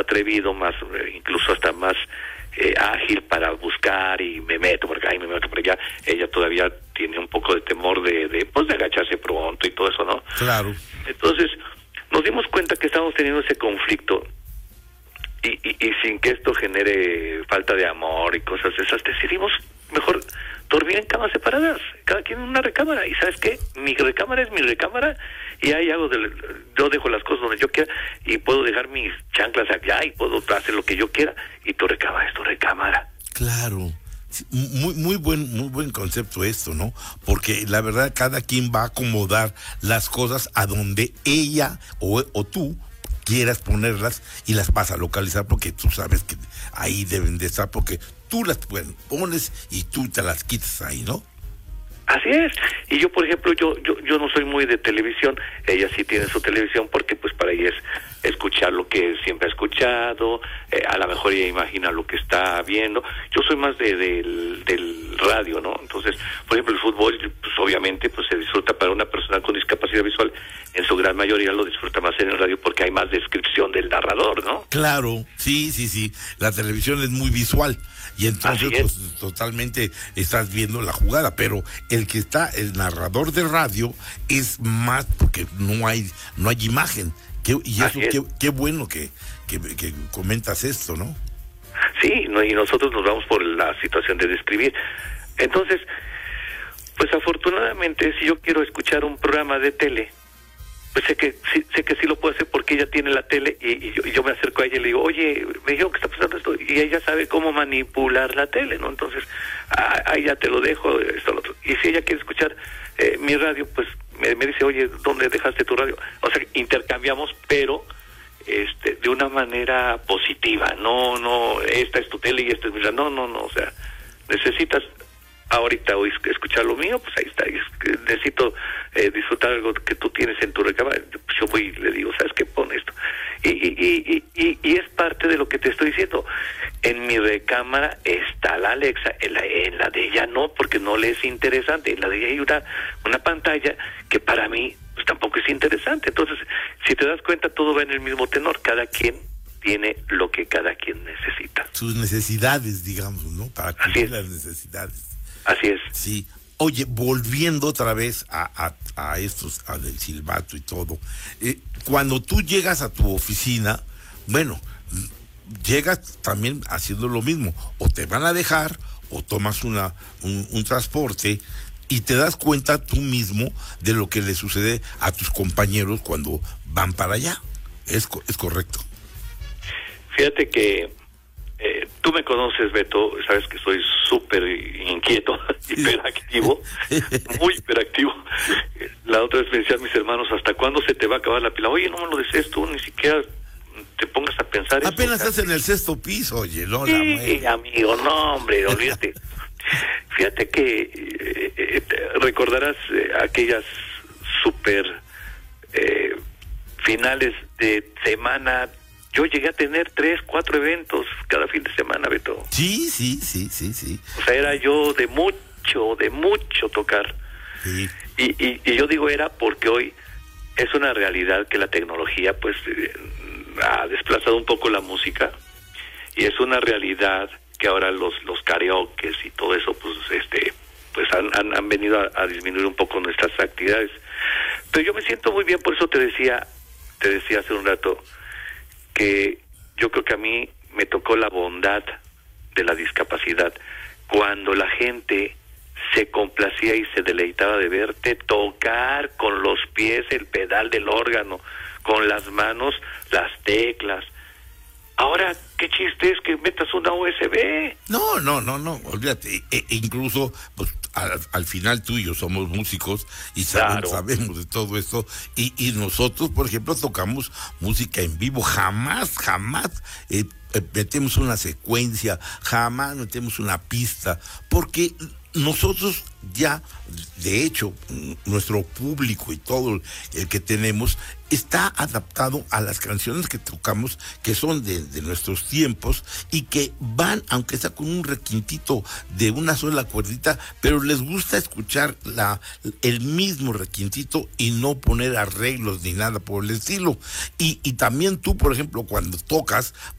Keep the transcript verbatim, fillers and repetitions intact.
atrevido, más eh, incluso hasta más eh, ágil para buscar y me meto por acá y me meto por allá. Ella todavía tiene un poco de temor de, de pues de agacharse pronto y todo eso, ¿no? Claro. Entonces nos dimos cuenta que estábamos teniendo ese conflicto y, y, y sin que esto genere falta de amor y cosas de esas, decidimos mejor dormir en camas separadas, cada quien en una recámara. Y ¿sabes qué? Mi recámara es mi recámara y ahí hago del, yo dejo las cosas donde yo quiera y puedo dejar mis chanclas allá y puedo hacer lo que yo quiera y tu recámara es tu recámara. Claro. Sí, muy muy buen muy buen concepto esto, ¿no? Porque la verdad cada quien va a acomodar las cosas a donde ella o, o tú quieras ponerlas y las vas a localizar porque tú sabes que ahí deben de estar porque tú las bueno, pones y tú te las quitas ahí, ¿no? Así es. Y yo, por ejemplo, yo yo yo no soy muy de televisión. Ella sí tiene su televisión porque pues para ella es escuchar lo que siempre ha escuchado, eh, a lo mejor ella imagina lo que está viendo. Yo soy más de del, del radio, ¿no? Entonces, por ejemplo, el fútbol, pues obviamente pues se disfruta para una persona con discapacidad visual, en su gran mayoría lo disfruta más en el radio porque hay más descripción del narrador, ¿no? Claro, sí, sí, sí. La televisión es muy visual y entonces pues totalmente estás viendo la jugada, pero el que está, el narrador de radio es más porque no hay no hay imagen. Qué, y eso qué, qué bueno que, que, que comentas esto, ¿no? Sí, no, y nosotros nos vamos por la situación de describir. Entonces, pues afortunadamente, si yo quiero escuchar un programa de tele, pues sé que sí, sé que sí lo puedo hacer porque ella tiene la tele y, y, yo, y yo me acerco a ella y le digo, oye, me dijeron que está pasando esto, y ella sabe cómo manipular la tele, ¿no? Entonces, ahí ya te lo dejo, esto, lo otro. Y si ella quiere escuchar eh, mi radio, pues me, me dice, oye, ¿dónde dejaste tu radio? O sea, intercambiamos, pero este de una manera positiva, no, no, esta es tu tele y esta es mi radio, no, no, no, o sea, necesitas ahorita hoy escuchar lo mío, pues ahí está. Necesito eh, disfrutar algo que tú tienes en tu recámara, pues yo voy y le digo, ¿sabes qué? Pon esto. Y, y, y, y, y es parte de lo que te estoy diciendo. En mi recámara está la Alexa, en la, en la de ella no, porque no le es interesante. En la de ella hay una, una pantalla que para mí pues tampoco es interesante. Entonces, si te das cuenta, todo va en el mismo tenor. Cada quien tiene lo que cada quien necesita. Sus necesidades, digamos, ¿no? Para cumplir las necesidades. Así es. Sí. Oye, volviendo otra vez a, a, a estos, a del silbato y todo, eh, cuando tú llegas a tu oficina, bueno, llegas también haciendo lo mismo, o te van a dejar, o tomas una un, un transporte, y te das cuenta tú mismo de lo que le sucede a tus compañeros cuando van para allá. ¿Es, es correcto? Fíjate que Eh, tú me conoces, Beto, sabes que soy súper inquieto, hiperactivo, muy hiperactivo. La otra vez me decían mis hermanos, ¿hasta cuándo se te va a acabar la pila? Oye, no me lo desees tú, ni siquiera te pongas a pensar. Apenas eso, estás en el sexto piso, oye, no, sí, la muerte. amigo, no, hombre, olvídate. Fíjate que eh, eh, recordarás eh, aquellas súper eh, finales de semana. Yo llegué a tener tres, cuatro eventos cada fin de semana, Beto. Sí, sí, sí, sí, sí. O sea, era yo de mucho, de mucho tocar. Sí. Y, y, y yo digo era porque hoy es una realidad que la tecnología, pues, eh, ha desplazado un poco la música. Y es una realidad que ahora los los karaokes y todo eso, pues, este, pues han, han, han venido a, a disminuir un poco nuestras actividades. Pero yo me siento muy bien, por eso te decía, te decía hace un rato, que yo creo que a mí me tocó la bondad de la discapacidad cuando la gente se complacía y se deleitaba de verte tocar con los pies el pedal del órgano, con las manos las teclas. Ahora, ¿qué chiste es que metas una U S B? No, no, no, no, olvídate. E, e incluso, pues, al, al final tú y yo somos músicos y sabemos, claro. sabemos de todo esto. Y, y nosotros, por ejemplo, tocamos música en vivo. Jamás, jamás eh, eh, metemos una secuencia, jamás metemos una pista, porque nosotros ya, de hecho, nuestro público y todo el que tenemos está adaptado a las canciones que tocamos, que son de, de nuestros tiempos y que van, aunque sea con un requintito de una sola cuerdita, pero les gusta escuchar la el mismo requintito y no poner arreglos ni nada por el estilo. Y, y también tú, por ejemplo, cuando tocas,